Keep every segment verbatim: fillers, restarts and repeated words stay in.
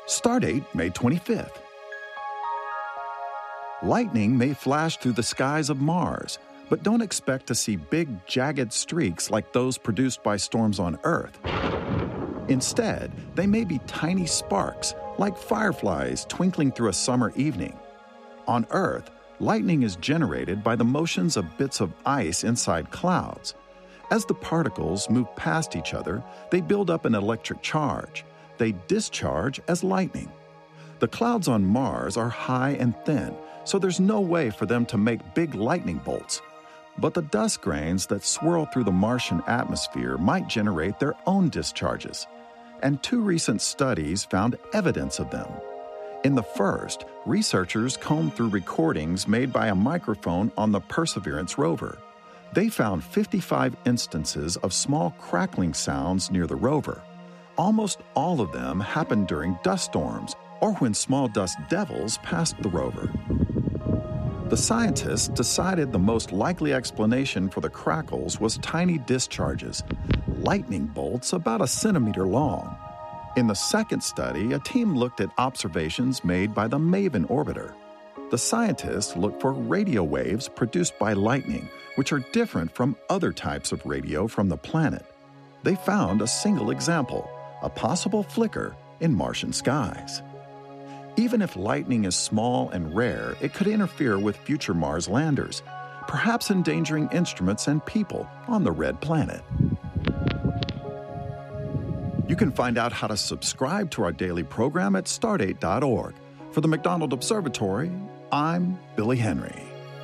Stardate May twenty-fifth. Lightning may flash through the skies of Mars, but don't expect to see big, jagged streaks like those produced by storms on Earth. Instead, they may be tiny sparks, like fireflies twinkling through a summer evening. On Earth, lightning is generated by the motions of bits of ice inside clouds. As the particles move past each other, they build up an electric charge. They discharge as lightning. The clouds on Mars are high and thin, so there's no way for them to make big lightning bolts. But the dust grains that swirl through the Martian atmosphere might generate their own discharges. And two recent studies found evidence of them. In the first, researchers combed through recordings made by a microphone on the Perseverance rover. They found fifty-five instances of small crackling sounds near the rover. Almost all of them happened during dust storms or when small dust devils passed the rover. The scientists decided the most likely explanation for the crackles was tiny discharges, lightning bolts about a centimeter long. In the second study, a team looked at observations made by the MAVEN orbiter. The scientists looked for radio waves produced by lightning, which are different from other types of radio from the planet. They found a single example, a possible flicker in Martian skies. Even if lightning is small and rare, it could interfere with future Mars landers, perhaps endangering instruments and people on the red planet. You can find out how to subscribe to our daily program at stardate dot org. For the McDonald Observatory, I'm Billy Henry.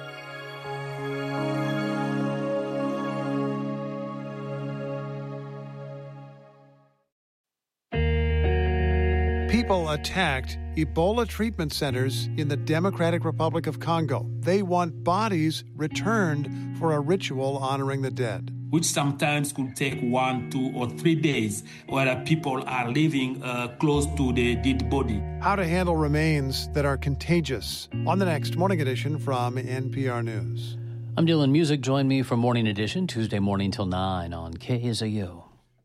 People attacked Ebola treatment centers in the Democratic Republic of Congo. They want bodies returned for a ritual honoring the dead, which sometimes could take one, two, or three days, where people are living uh, close to the dead body. How to handle remains that are contagious. On the next Morning Edition from N P R News. I'm Dylan Music. Join me for Morning Edition, Tuesday morning till nine on K A Z U.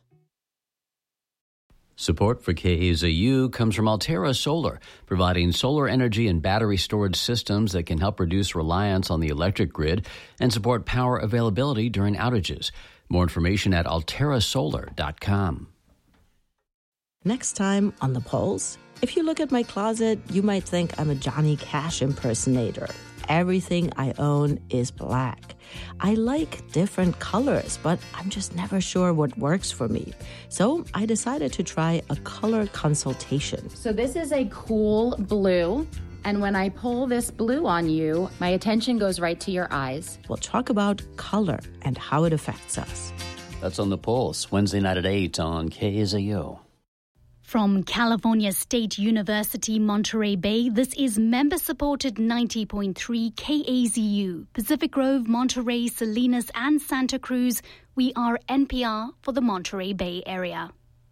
Support for K A Z U comes from Altera Solar, providing solar energy and battery storage systems that can help reduce reliance on the electric grid and support power availability during outages. More information at altera solar dot com. Next time on The Pulse, if you look at my closet, you might think I'm a Johnny Cash impersonator. Everything I own is black. I like different colors, but I'm just never sure what works for me. So I decided to try a color consultation. So this is a cool blue. And when I pull this blue on you, my attention goes right to your eyes. We'll talk about color and how it affects us. That's on The Pulse, Wednesday night at eight on K A Z U. From California State University, Monterey Bay, this is member-supported ninety point three K A Z U. Pacific Grove, Monterey, Salinas, and Santa Cruz. We are N P R for the Monterey Bay area.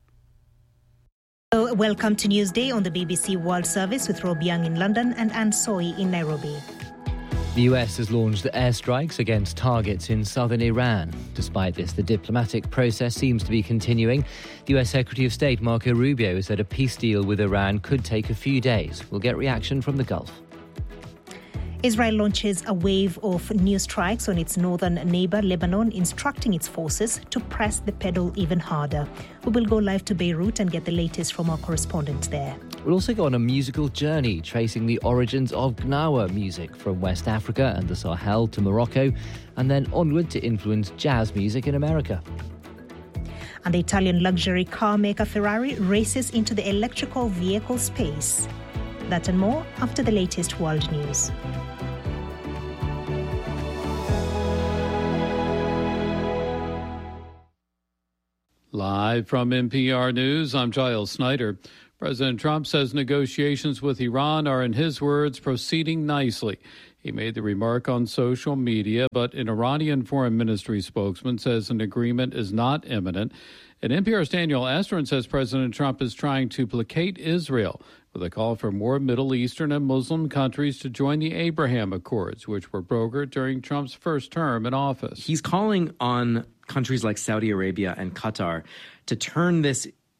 So, welcome to Newsday on the B B C World Service with Rob Young in London and Anne Soy in Nairobi. The U S has launched airstrikes against targets in southern Iran. Despite this, the diplomatic process seems to be continuing. The U S Secretary of State Marco Rubio said a peace deal with Iran could take a few days. We'll get reaction from the Gulf. Israel launches a wave of new strikes on its northern neighbor, Lebanon, instructing its forces to press the pedal even harder. We will go live to Beirut and get the latest from our correspondent there. We'll also go on a musical journey tracing the origins of Gnawa music from West Africa and the Sahel to Morocco, and then onward to influence jazz music in America. And the Italian luxury car maker Ferrari races into the electrical vehicle space. That and more after the latest world news. Live from N P R News, I'm Giles Snyder. President Trump says negotiations with Iran are, in his words, proceeding nicely. He made the remark on social media, but an Iranian foreign ministry spokesman says an agreement is not imminent. And N P R's Daniel Estrin says President Trump is trying to placate Israel with a call for more Middle Eastern and Muslim countries to join the Abraham Accords, which were brokered during Trump's first term in office. He's calling on countries like Saudi Arabia and Qatar to turn this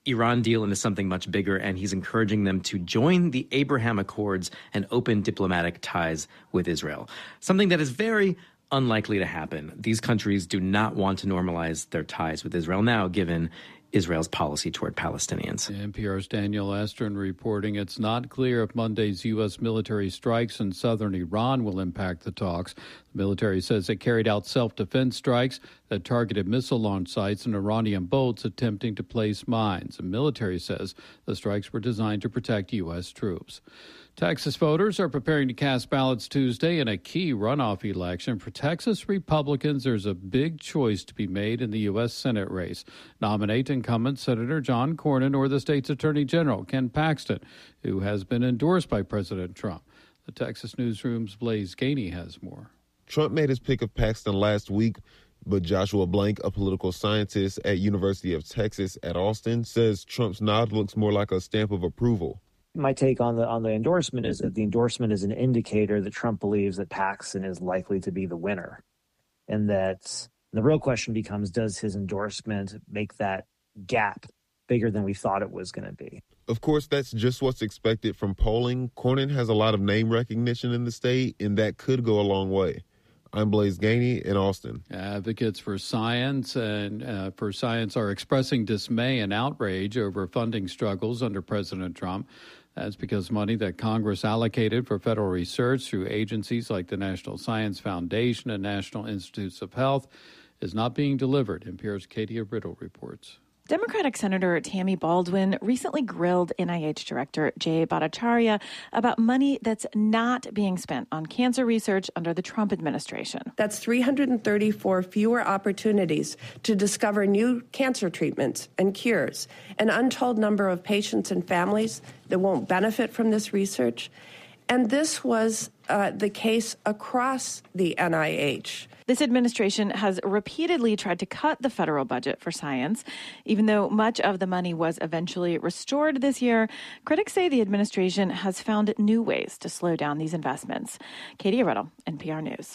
Iran deal into something much bigger, and he's encouraging them to join the Abraham Accords and open diplomatic ties with Israel. Something that is very unlikely to happen. These countries do not want to normalize their ties with Israel now, given Israel's policy toward Palestinians. N P R's Daniel Estrin reporting it's not clear if Monday's U S military strikes in southern Iran will impact the talks. The military says it carried out self-defense strikes that targeted missile launch sites and Iranian boats attempting to place mines. The military says the strikes were designed to protect U S troops. Texas voters are preparing to cast ballots Tuesday in a key runoff election. For Texas Republicans, there's a big choice to be made in the U S Senate race. Nominate incumbent Senator John Cornyn or the state's Attorney General Ken Paxton, who has been endorsed by President Trump. The Texas Newsroom's Blaise Gainey has more. Trump made his pick of Paxton last week, but Joshua Blank, a political scientist at University of Texas at Austin, says Trump's nod looks more like a stamp of approval. My take on the on the endorsement is that the endorsement is an indicator that Trump believes that Paxton is likely to be the winner. And that the real question becomes, does his endorsement make that gap bigger than we thought it was going to be? Of course, that's just what's expected from polling. Cornyn has a lot of name recognition in the state, and that could go a long way. I'm Blaise Gainey in Austin. Advocates for science and uh, for science are expressing dismay and outrage over funding struggles under President Trump. That's because money that Congress allocated for federal research through agencies like the National Science Foundation and National Institutes of Health is not being delivered. N P R's Katie Riddle reports. Democratic Senator Tammy Baldwin recently grilled N I H Director Jay Bhattacharya about money that's not being spent on cancer research under the Trump administration. That's three hundred thirty-four fewer opportunities to discover new cancer treatments and cures, an untold number of patients and families that won't benefit from this research. And this was uh, the case across the N I H. This administration has repeatedly tried to cut the federal budget for science. Even though much of the money was eventually restored this year, critics say the administration has found new ways to slow down these investments. Katie Riddle, N P R News.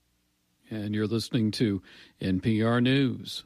And you're listening to N P R News.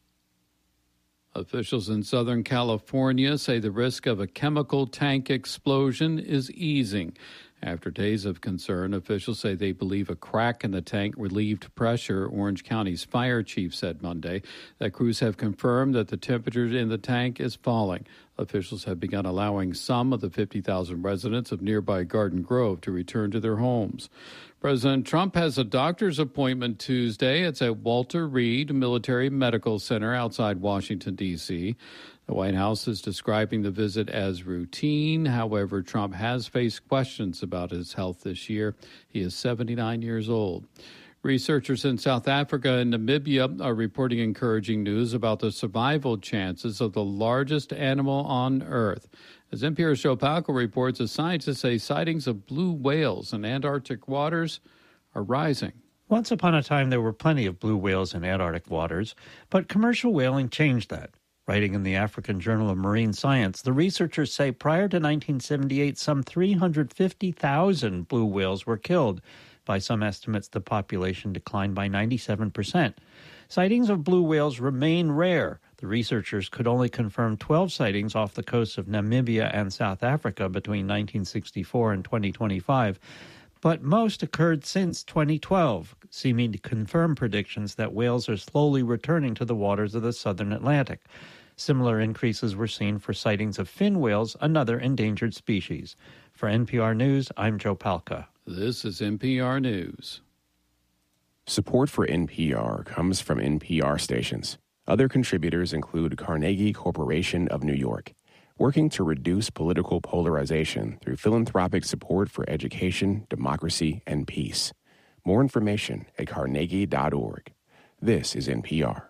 Officials in Southern California say the risk of a chemical tank explosion is easing. After days of concern, officials say they believe a crack in the tank relieved pressure. Orange County's fire chief said Monday that crews have confirmed that the temperature in the tank is falling. Officials have begun allowing some of the fifty thousand residents of nearby Garden Grove to return to their homes. President Trump has a doctor's appointment Tuesday. It's at Walter Reed Military Medical Center outside Washington, D C The White House is describing the visit as routine. However, Trump has faced questions about his health this year. He is seventy-nine years old. Researchers in South Africa and Namibia are reporting encouraging news about the survival chances of the largest animal on Earth. As N P R's Joe Palca reports, the scientists say sightings of blue whales in Antarctic waters are rising. Once upon a time, there were plenty of blue whales in Antarctic waters, but commercial whaling changed that. Writing in the African Journal of Marine Science, the researchers say prior to nineteen seventy-eight, some three hundred fifty thousand blue whales were killed. By some estimates, the population declined by ninety-seven percent. Sightings of blue whales remain rare. The researchers could only confirm twelve sightings off the coasts of Namibia and South Africa between nineteen sixty-four and twenty twenty-five. But most occurred since twenty twelve, seeming to confirm predictions that whales are slowly returning to the waters of the southern Atlantic. Similar increases were seen for sightings of fin whales, another endangered species. For N P R News, I'm Joe Palca. This is N P R News. Support for N P R comes from N P R stations. Other contributors include Carnegie Corporation of New York, working to reduce political polarization through philanthropic support for education, democracy, and peace. More information at carnegie dot org. This is N P R.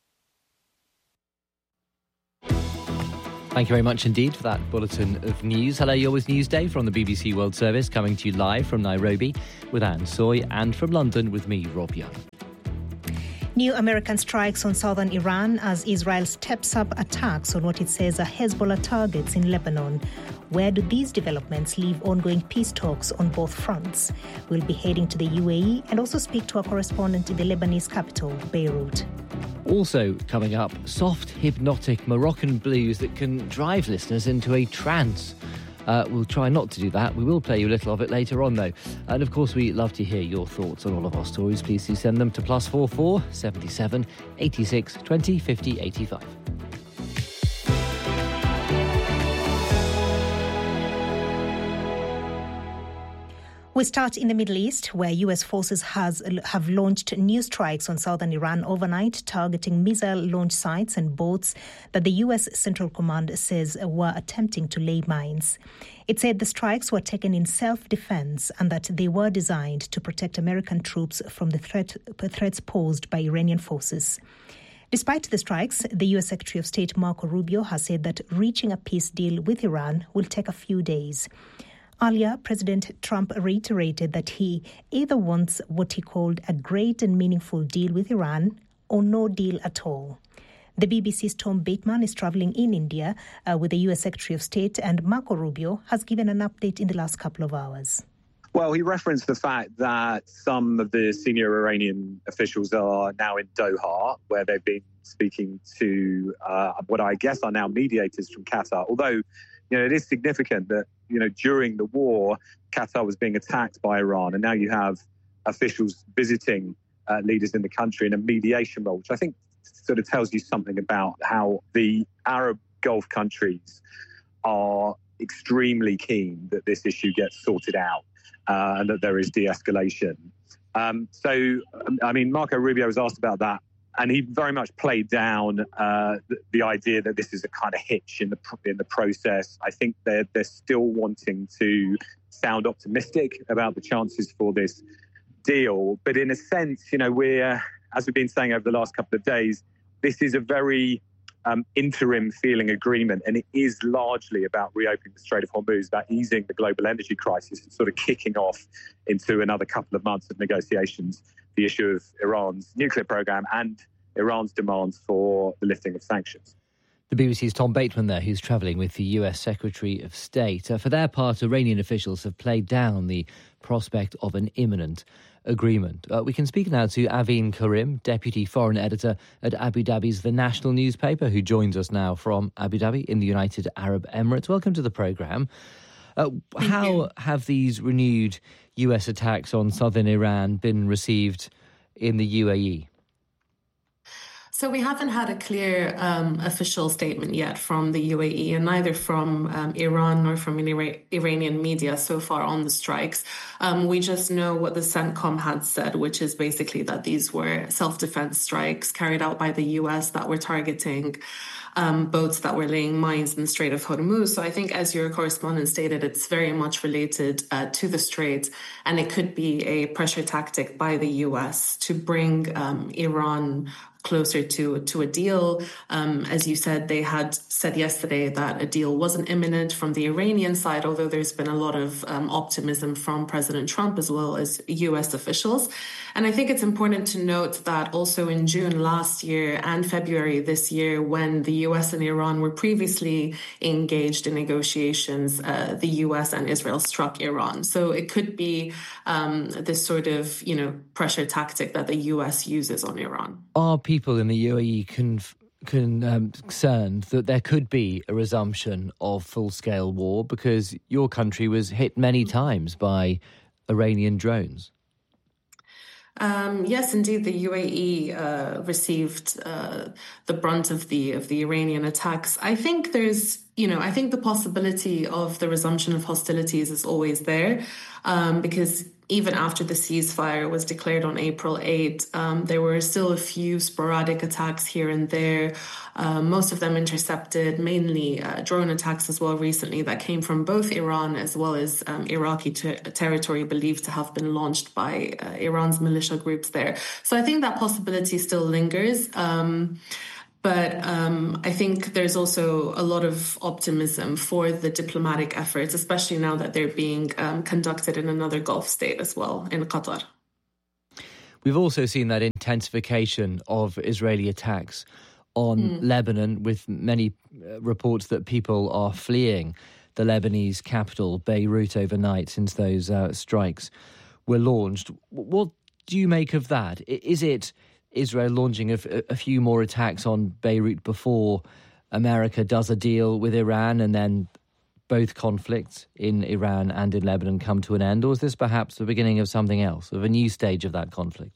Thank you very much indeed for that bulletin of news. Hello, you're with Newsday from the B B C World Service, coming to you live from Nairobi with Anne Soy and from London with me, Rob Young. New American strikes on southern Iran as Israel steps up attacks on what it says are Hezbollah targets in Lebanon. Where do these developments leave ongoing peace talks on both fronts? We'll be heading to the U A E and also speak to our correspondent in the Lebanese capital, Beirut. Also coming up, soft, hypnotic Moroccan blues that can drive listeners into a trance. Uh, we'll try not to do that. We will play you a little of it later on, though. And, of course, we love to hear your thoughts on all of our stories. Please do send them to plus four four seventy-seven eighty-six twenty fifty eighty-five. We start in the Middle East, where U S forces has, have launched new strikes on southern Iran overnight, targeting missile launch sites and boats that the U S Central Command says were attempting to lay mines. It said the strikes were taken in self-defense and that they were designed to protect American troops from the threat, threats posed by Iranian forces. Despite the strikes, the U S Secretary of State Marco Rubio has said that reaching a peace deal with Iran will take a few days. Earlier, President Trump reiterated that he either wants what he called a great and meaningful deal with Iran or no deal at all. The B B C's Tom Bateman is travelling in India uh, with the U S Secretary of State, and Marco Rubio has given an update in the last couple of hours. Well, he referenced the fact that some of the senior Iranian officials are now in Doha, where they've been speaking to uh, what I guess are now mediators from Qatar, although you know, it is significant that, you know, during the war, Qatar was being attacked by Iran. And now you have officials visiting uh, leaders in the country in a mediation role, which I think sort of tells you something about how the Arab Gulf countries are extremely keen that this issue gets sorted out uh, and that there is de-escalation. Um, so, I mean, Marco Rubio was asked about that. And he very much played down uh, the, the idea that this is a kind of hitch in the in the process. I think they're they're still wanting to sound optimistic about the chances for this deal. But in a sense, you know, we're, as we've been saying over the last couple of days, this is a very um, interim feeling agreement, and it is largely about reopening the Strait of Hormuz, about easing the global energy crisis and sort of kicking off into another couple of months of negotiations the issue of Iran's nuclear program and Iran's demands for the lifting of sanctions. The B B C's Tom Bateman there, who's travelling with the U S Secretary of State. Uh, for their part, Iranian officials have played down the prospect of an imminent agreement. Uh, we can speak now to Aveen Karim, Deputy Foreign Editor at Abu Dhabi's The National newspaper, who joins us now from Abu Dhabi in the United Arab Emirates. Welcome to the programme. Uh, how you. have these renewed U S attacks on southern Iran been received in the U A E? So we haven't had a clear um, official statement yet from the U A E, and neither from um, Iran nor from Ira- Iranian media so far on the strikes. Um, we just know what the CENTCOM had said, which is basically that these were self-defense strikes carried out by the U S that were targeting Um, boats that were laying mines in the Strait of Hormuz. So I think, as your correspondent stated, it's very much related uh, to the Strait, and it could be a pressure tactic by the U S to bring um, Iran closer to to a deal. Um, as you said, they had said yesterday that a deal wasn't imminent from the Iranian side, although there's been a lot of um, optimism from President Trump as well as U S officials. And I think it's important to note that also in June last year and February this year, when the U S and Iran were previously engaged in negotiations, uh, the U S and Israel struck Iran. So it could be um, this sort of, you know, pressure tactic that the U S uses on Iran. Are people in the U A E conf- con, um, concerned that there could be a resumption of full-scale war because your country was hit many times by Iranian drones? Um, yes, indeed, the U A E uh, received uh, the brunt of the of the Iranian attacks. I think there's, you know, I think the possibility of the resumption of hostilities is always there, um, because even after the ceasefire was declared on April eighth, um, there were still a few sporadic attacks here and there, uh, most of them intercepted, mainly uh, drone attacks as well recently that came from both Iran as well as um, Iraqi ter- territory believed to have been launched by uh, Iran's militia groups there. So I think that possibility still lingers. Um, But um, I think there's also a lot of optimism for the diplomatic efforts, especially now that they're being um, conducted in another Gulf state as well, in Qatar. We've also seen that intensification of Israeli attacks on mm. Lebanon, with many uh, reports that people are fleeing the Lebanese capital, Beirut, overnight since those uh, strikes were launched. What do you make of that? Is it Israel launching a, a few more attacks on Beirut before America does a deal with Iran, and then both conflicts in Iran and in Lebanon come to an end? Or is this perhaps the beginning of something else, of a new stage of that conflict?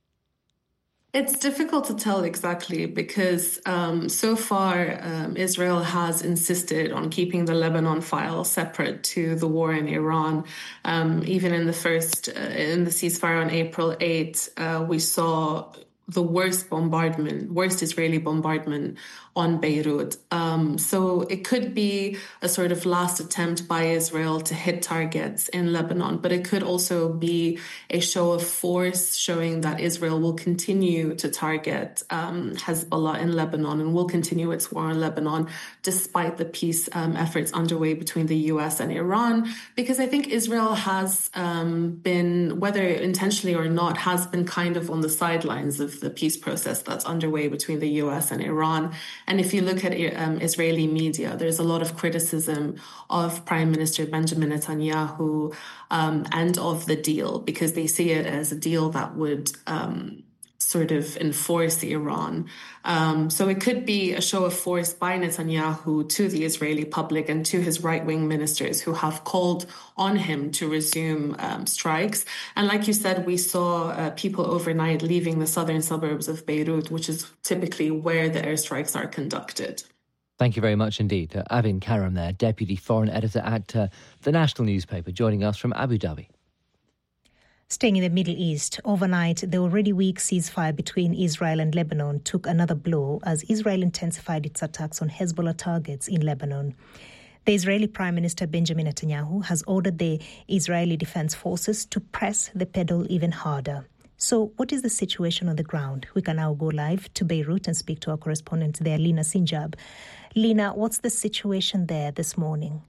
It's difficult to tell exactly because um, so far um, Israel has insisted on keeping the Lebanon file separate to the war in Iran. Um, even in the first, uh, in the ceasefire on April eighth, uh, we saw the worst bombardment, worst Israeli bombardment on Beirut. Um, so it could be a sort of last attempt by Israel to hit targets in Lebanon, but it could also be a show of force showing that Israel will continue to target um, Hezbollah in Lebanon and will continue its war in Lebanon despite the peace um, efforts underway between the U S and Iran. Because I think Israel has um, been, whether intentionally or not, has been kind of on the sidelines of the peace process that's underway between the U S and Iran. And if you look at um, Israeli media, there's a lot of criticism of Prime Minister Benjamin Netanyahu um, and of the deal, because they see it as a deal that would um, sort of enforce Iran. Um, so it could be a show of force by Netanyahu to the Israeli public and to his right-wing ministers who have called on him to resume um, strikes. And like you said, we saw uh, people overnight leaving the southern suburbs of Beirut, which is typically where the airstrikes are conducted. Thank you very much indeed. Uh, Avin Karam there, Deputy Foreign Editor at uh, the National Newspaper, joining us from Abu Dhabi. Staying in the Middle East, overnight, the already weak ceasefire between Israel and Lebanon took another blow as Israel intensified its attacks on Hezbollah targets in Lebanon. The Israeli Prime Minister Benjamin Netanyahu has ordered the Israeli Defense Forces to press the pedal even harder. So what is the situation on the ground? We can now go live to Beirut and speak to our correspondent there, Lina Sinjab. Lina, what's the situation there this morning?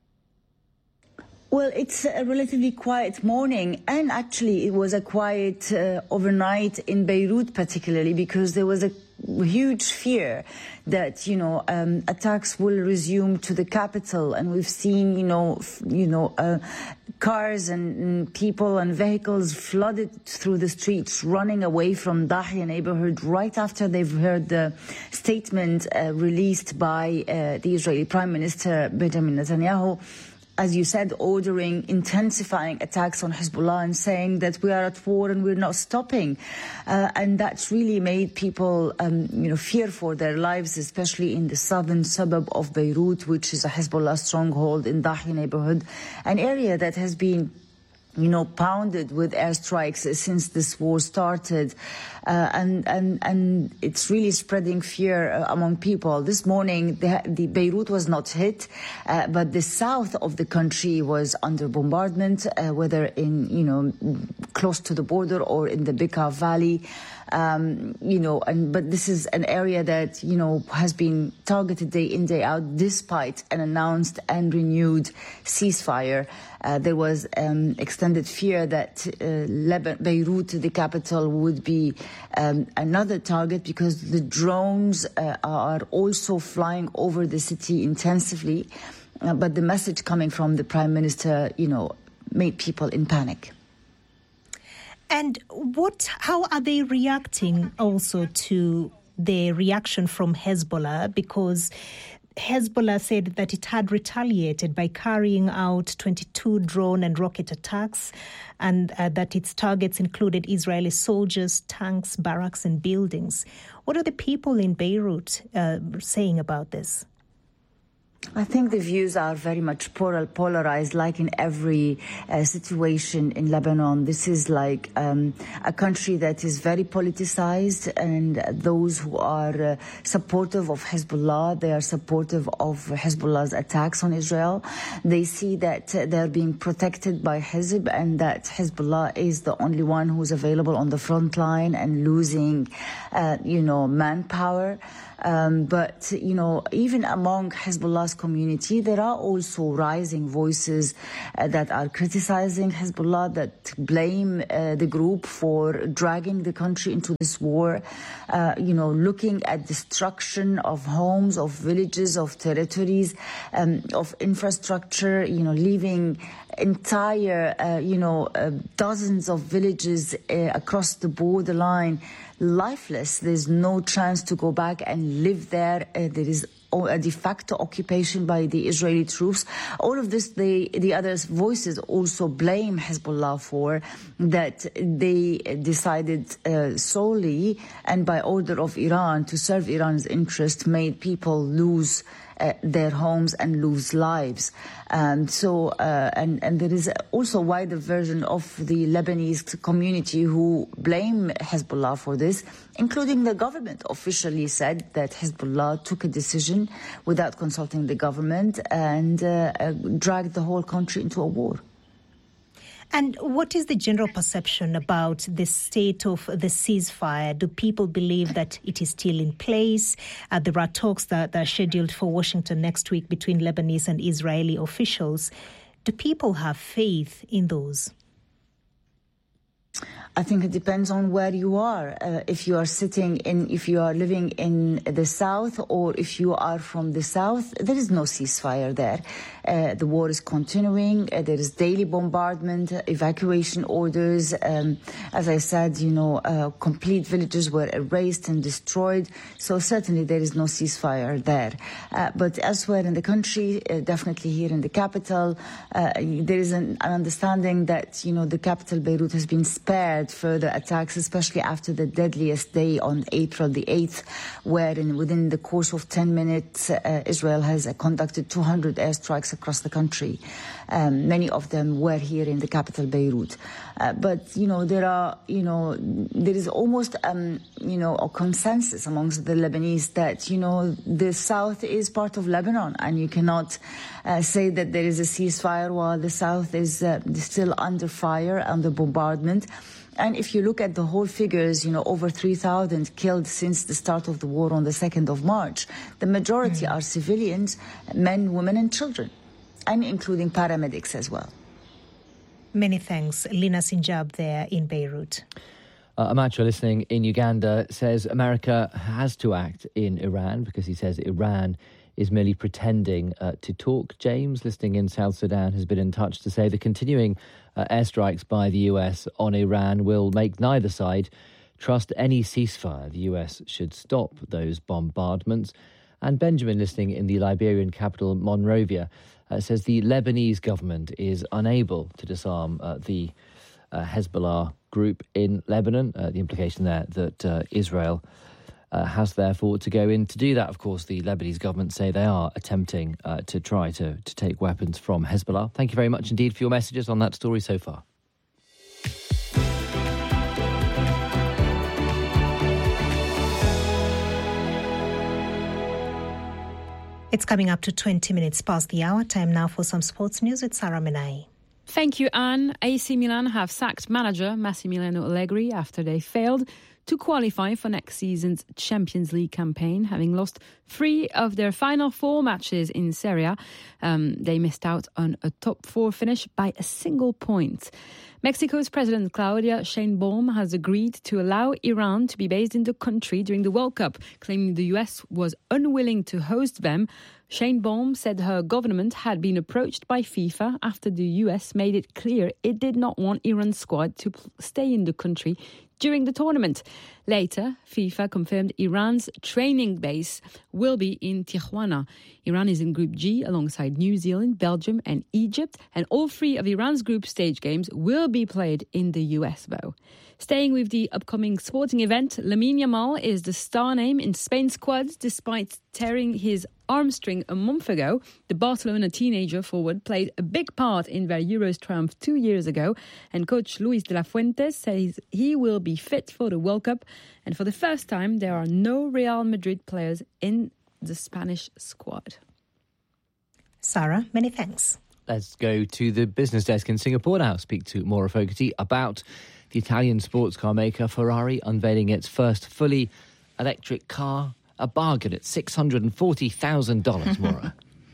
Well, it's a relatively quiet morning, and actually it was a quiet uh, overnight in Beirut, particularly because there was a huge fear that, you know, um, attacks will resume to the capital, and we've seen, you know, f- you know, uh, cars and, and people and vehicles flooded through the streets, running away from Dahya neighborhood right after they've heard the statement uh, released by uh, the Israeli Prime Minister Benjamin Netanyahu, as you said, ordering, intensifying attacks on Hezbollah and saying that we are at war and we're not stopping. Uh, and that's really made people, um, you know, fear for their lives, especially in the southern suburb of Beirut, which is a Hezbollah stronghold in Dahya neighborhood, an area that has been, you know, pounded with airstrikes since this war started. Uh, and, and, and it's really spreading fear uh, among people. This morning, the, the Beirut was not hit, uh, but the south of the country was under bombardment, uh, whether in, you know, close to the border or in the Bekaa Valley. Um, you know, and but this is an area that, you know, has been targeted day in, day out, despite an announced and renewed ceasefire. Uh, there was um, extended fear that uh, Lebanon, Beirut, the capital, would be um, another target because the drones uh, are also flying over the city intensively. Uh, but the message coming from the Prime Minister, you know, made people in panic. And what? How are they reacting also to the reaction from Hezbollah? Because Hezbollah said that it had retaliated by carrying out twenty-two drone and rocket attacks, and uh, that its targets included Israeli soldiers, tanks, barracks and buildings. What are the people in Beirut uh, saying about this? I think the views are very much polarized, like in every uh, situation in Lebanon. This is like um, a country that is very politicized, and those who are uh, supportive of Hezbollah, they are supportive of Hezbollah's attacks on Israel. They see that uh, they're being protected by Hezb, and that Hezbollah is the only one who's available on the front line and losing, uh, you know, manpower. Um, but, you know, even among Hezbollah's community, there are also rising voices uh, that are criticizing Hezbollah, that blame uh, the group for dragging the country into this war, uh, you know, looking at destruction of homes, of villages, of territories, um, of infrastructure, you know, leaving entire, uh, you know, uh, dozens of villages uh, across the borderline lifeless. There's no chance to go back and live there. Uh, there is a de facto occupation by the Israeli troops. All of this, they, the other voices also blame Hezbollah for, that they decided uh, solely and by order of Iran to serve Iran's interest, made people lose Uh, their homes and lose lives. Um, so, uh, and, and there is also a wider version of the Lebanese community who blame Hezbollah for this, including the government officially said that Hezbollah took a decision without consulting the government and uh, uh, dragged the whole country into a war. And what is the general perception about the state of the ceasefire? Do people believe that it is still in place? Uh, there are talks that, that are scheduled for Washington next week between Lebanese and Israeli officials. Do people have faith in those? I think it depends on where you are. Uh, if you are sitting in, if you are living in the south, or if you are from the south, there is no ceasefire there. Uh, the war is continuing. Uh, there is daily bombardment, uh, evacuation orders. Um, as I said, you know, uh, complete villages were erased and destroyed. So certainly there is no ceasefire there. Uh, but elsewhere in the country, uh, definitely here in the capital, uh, there is an, an understanding that, you know, the capital Beirut has been spared further attacks, especially after the deadliest day on April the eighth, where in, within the course of ten minutes, uh, Israel has uh, conducted two hundred airstrikes across the country. Um, many of them were here in the capital Beirut. Uh, but, you know, there are, you know, there is almost, um, you know, a consensus amongst the Lebanese that, you know, the south is part of Lebanon, and you cannot uh, say that there is a ceasefire while the south is uh, still under fire, under bombardment. And if you look at the whole figures, you know, over three thousand killed since the start of the war on the second of March. The majority mm. are civilians, men, women and children, and including paramedics as well. Many thanks. Lina Sinjab there in Beirut. Uh, Amacho, listening in Uganda, says America has to act in Iran because he says Iran is merely pretending uh, to talk. James, listening in South Sudan, has been in touch to say the continuing uh, airstrikes by the U S on Iran will make neither side trust any ceasefire. The U S should stop those bombardments. And Benjamin, listening in the Liberian capital, Monrovia, uh, says the Lebanese government is unable to disarm uh, the uh, Hezbollah group in Lebanon. Uh, the implication there that uh, Israel Uh, has therefore to go in to do that. Of course, the Lebanese government say they are attempting uh, to try to, to take weapons from Hezbollah. Thank you very much indeed for your messages on that story so far. It's coming up to twenty minutes past the hour. Time now for some sports news with Sarah Menai. Thank you, Anne. A C Milan have sacked manager Massimiliano Allegri after they failed to qualify for next season's Champions League campaign, having lost three of their final four matches in Serie A. Um, they missed out on a top four finish by a single point. Mexico's President Claudia Sheinbaum has agreed to allow Iran to be based in the country during the World Cup, claiming the U S was unwilling to host them. Sheinbaum said her government had been approached by FIFA after the U S made it clear it did not want Iran's squad to stay in the country during the tournament. Later, FIFA confirmed Iran's training base will be in Tijuana. Iran is in Group G alongside New Zealand, Belgium and Egypt, and all three of Iran's group stage games will be played in the U S, though. Staying with the upcoming sporting event, Lamine Yamal is the star name in Spain's squad despite tearing his armstring a month ago. The Barcelona teenager forward played a big part in their Euros triumph two years ago, and coach Luis de la Fuente says he will be fit for the World Cup. And for the first time, there are no Real Madrid players in the Spanish squad. Sarah, many thanks. Let's go to the business desk in Singapore now. Speak to Maura Fogarty about the Italian sports car maker Ferrari unveiling its first fully electric car a bargain at six hundred forty thousand dollars, Maura.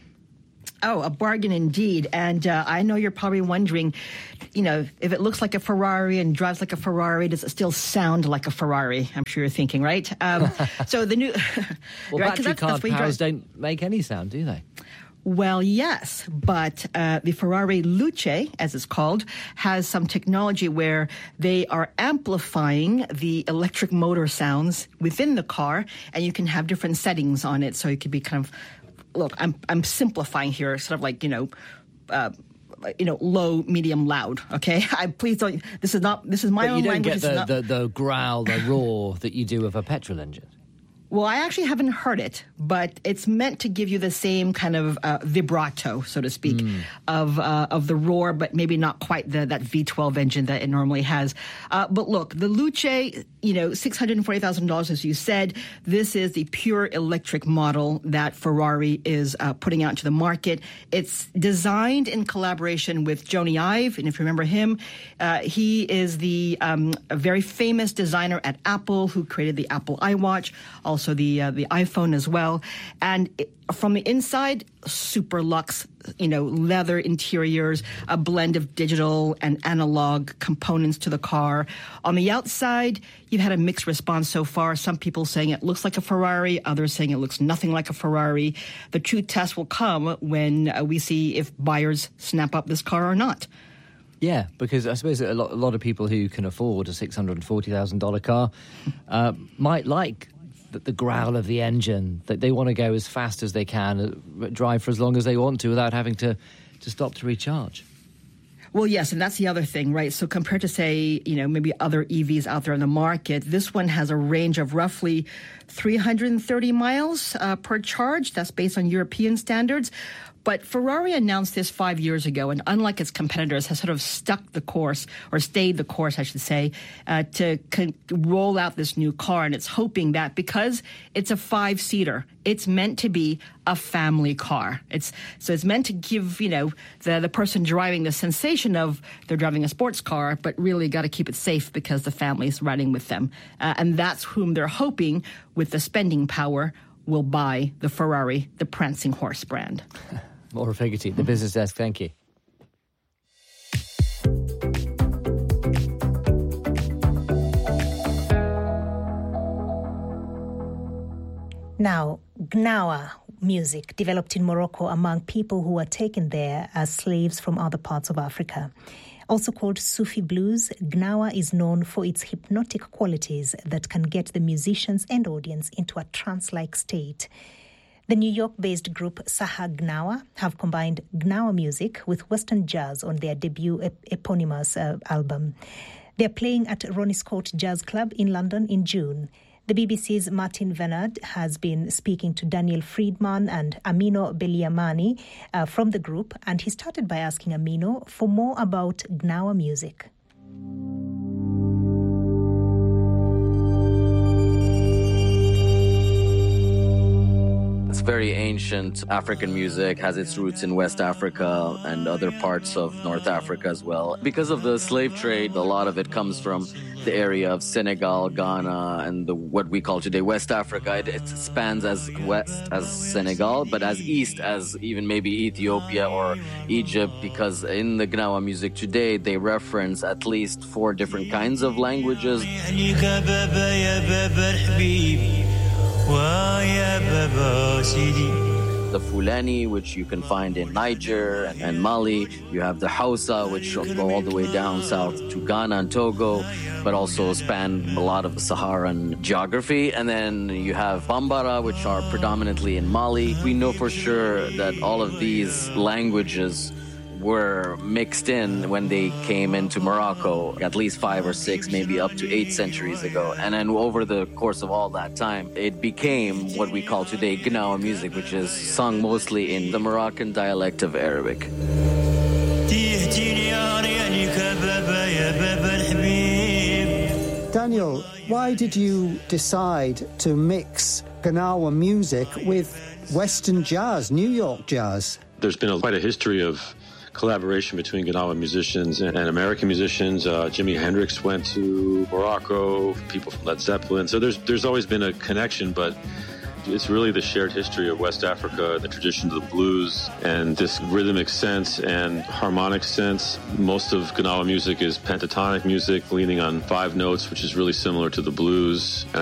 Oh, a bargain indeed. And uh, I know you're probably wondering, you know, if it looks like a Ferrari and drives like a Ferrari, does it still sound like a Ferrari? I'm sure you're thinking, right? Um, so the new... Well, right, battery that's, car that's powers don't make any sound, do they? Well, yes, but uh, the Ferrari Luce, as it's called, has some technology where they are amplifying the electric motor sounds within the car, and you can have different settings on it, so it could be kind of... Look, I'm I'm simplifying here, sort of like, you know, uh, you know, low, medium, loud. Okay, I please don't. This is not. This is my but own you don't language. get the, not, the the growl, the roar that you do of a petrol engine. Well, I actually haven't heard it, but it's meant to give you the same kind of uh, vibrato, so to speak, mm. of uh, of the roar, but maybe not quite the, that V twelve engine that it normally has. Uh, but look, the Luce, you know, six hundred forty thousand dollars, as you said, this is the pure electric model that Ferrari is uh, putting out into the market. It's designed in collaboration with Jony Ive, and if you remember him, uh, he is the um, a very famous designer at Apple who created the Apple iWatch, also the uh, the iPhone as well. And it, from the inside, super luxe, you know, leather interiors, a blend of digital and analog components to the car. On the outside, you've had a mixed response so far. Some people saying it looks like a Ferrari, others saying it looks nothing like a Ferrari. The true test will come when uh, we see if buyers snap up this car or not. Yeah, because I suppose a lot, a lot of people who can afford a six hundred forty thousand dollars car uh, might like the, the growl of the engine, that they want to go as fast as they can, uh, drive for as long as they want to without having to, to stop to recharge. Well, yes, and that's the other thing, right? So compared to, say, you know, maybe other E Vs out there in the market, this one has a range of roughly three hundred thirty miles uh, per charge. That's based on European standards. But Ferrari announced this five years ago, and unlike its competitors, has sort of stuck the course, or stayed the course, I should say, uh, to con- roll out this new car. And it's hoping that because it's a five-seater, it's meant to be a family car. It's so it's meant to give, you know, the, the person driving the sensation of they're driving a sports car, but really got to keep it safe because the family's riding with them. Uh, and that's whom they're hoping, with the spending power, will buy the Ferrari, the prancing horse brand. Maura Figgerty, the Business Desk. Thank you. Now, Gnawa music developed in Morocco among people who were taken there as slaves from other parts of Africa. Also called Sufi blues, Gnawa is known for its hypnotic qualities that can get the musicians and audience into a trance-like state. The New York-based group Saha Gnawa have combined Gnawa music with Western jazz on their debut ep- eponymous uh, album. They're playing at Ronnie Scott Jazz Club in London in June. The B B C's Martin Vernard has been speaking to Daniel Friedman and Amino Beliamani uh, from the group, and he started by asking Amino for more about Gnawa music. It's very ancient African music, has its roots in West Africa and other parts of North Africa as well. Because of the slave trade, a lot of it comes from the area of Senegal, Ghana, and the, what we call today West Africa. It, it spans as west as Senegal, but as east as even maybe Ethiopia or Egypt, because in the Gnawa music today, they reference at least four different kinds of languages. The Fulani, which you can find in Niger and, and Mali. You have the Hausa, which go all the way down south to Ghana and Togo, but also span a lot of Saharan geography. And then you have Bambara, which are predominantly in Mali. We know for sure that all of these languages were mixed in when they came into Morocco, at least five or six, maybe up to eight centuries ago. And then over the course of all that time, it became what we call today Gnawa music, which is sung mostly in the Moroccan dialect of Arabic. Daniel, why did you decide to mix Gnawa music with Western jazz, New York jazz? There's been a, quite a history of collaboration between Gnawa musicians and, and American musicians. Uh, Jimi Hendrix went to Morocco, people from Led Zeppelin. So there's there's always been a connection, but It's really the shared history of West Africa, the tradition of the blues, and this rhythmic sense and harmonic sense. Most of Gnawa music is pentatonic music, leaning on five notes, which is really similar to the blues. And